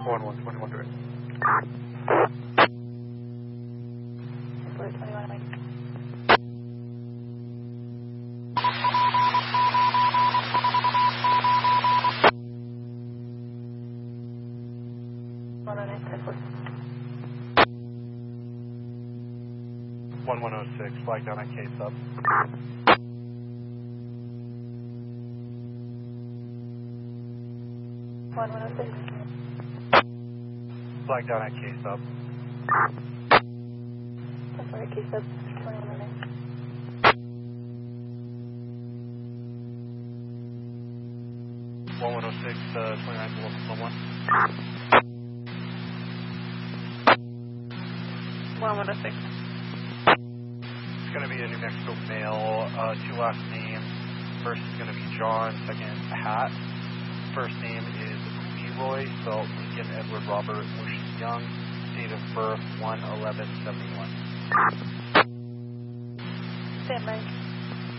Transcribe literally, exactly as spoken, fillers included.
one one twenty-one direct. twenty-one, Mike. one oh nine, ten four. one one oh six, flag down on K sub. one one oh six. Flag down at K sub. ten four, K sub, twenty-one oh nine. one one oh six, uh, twenty-nine one one. one one oh six. It's going to be a New Mexico male, uh, two last names. First is going to be John, second Hat. First name is Leroy, spelled Lincoln Edward Robert Ocean Young. Date of birth one eleven seventy-one. Stand by.